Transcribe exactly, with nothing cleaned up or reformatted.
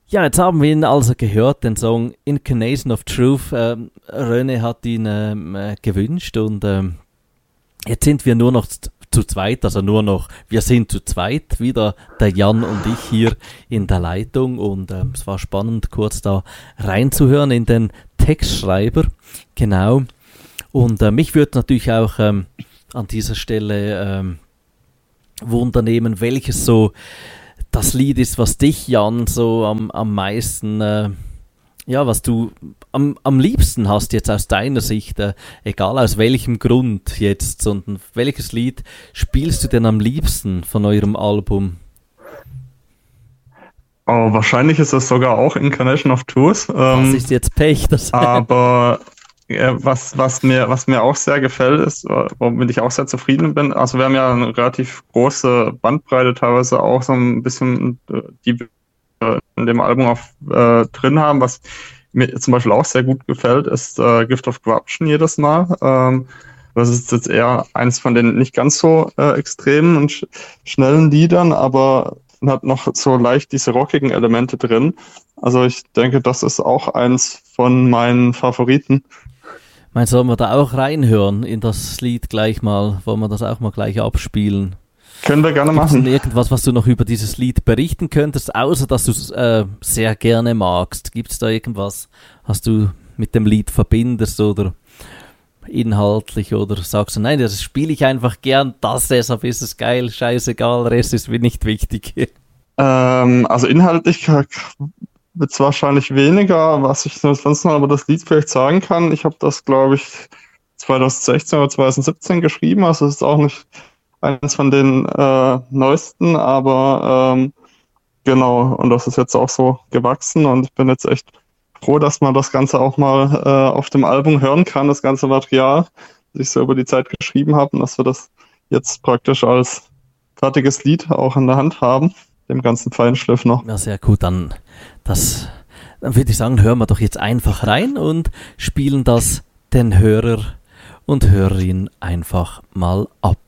Ja, jetzt haben wir ihn also gehört, den Song Incarnation of Truth. Ähm, René hat ihn ähm, äh, gewünscht und ähm, jetzt sind wir nur noch z- zu zweit, also nur noch, wir sind zu zweit, wieder der Jan und ich hier in der Leitung und ähm, es war spannend, kurz da reinzuhören in den Textschreiber, genau. Und äh, mich würde natürlich auch ähm, an dieser Stelle ähm, wundernehmen, welches so das Lied ist, was dich, Jan, so am, am meisten, äh, ja, was du am, am liebsten hast jetzt aus deiner Sicht, äh, egal aus welchem Grund jetzt, sondern welches Lied spielst du denn am liebsten von eurem Album? Oh, wahrscheinlich ist das sogar auch Incarnation of Truth. Das Ähm, ist jetzt Pech, das aber äh, was, was, mir, was mir auch sehr gefällt, ist, äh, womit ich auch sehr zufrieden bin, also wir haben ja eine relativ große Bandbreite teilweise auch so ein bisschen, äh, die wir in dem Album auf, äh, drin haben, was mir zum Beispiel auch sehr gut gefällt, ist äh, Gift of Corruption jedes Mal. Ähm, das ist jetzt eher eins von den nicht ganz so äh, extremen und sch schnellen Liedern, aber hat noch so leicht diese rockigen Elemente drin. Also ich denke, das ist auch eins von meinen Favoriten. Meinst du, sollen wir da auch reinhören in das Lied gleich mal? Wollen wir das auch mal gleich abspielen? Können wir gerne Gibt's machen. denn irgendwas, was du noch über dieses Lied berichten könntest, außer dass du es äh, sehr gerne magst? Gibt es da irgendwas, was du mit dem Lied verbindest oder inhaltlich oder sagst du, nein, das spiele ich einfach gern, das, deshalb ist es geil, scheißegal, Rest ist mir nicht wichtig. Ähm, also inhaltlich wird es wahrscheinlich weniger, was ich sonst noch über das Lied vielleicht sagen kann. Ich habe das, glaube ich, zwanzig sechzehn oder zwanzig siebzehn geschrieben, also es ist auch nicht eines von den äh, neuesten, aber ähm, genau, und das ist jetzt auch so gewachsen und ich bin jetzt echt froh, dass man das Ganze auch mal äh, auf dem Album hören kann, das ganze Material, das ich so über die Zeit geschrieben habe und dass wir das jetzt praktisch als fertiges Lied auch in der Hand haben, dem ganzen Feinschliff noch. Ja, sehr gut, dann, das, dann würde ich sagen, hören wir doch jetzt einfach rein und spielen das den Hörer und Hörerinnen einfach mal ab.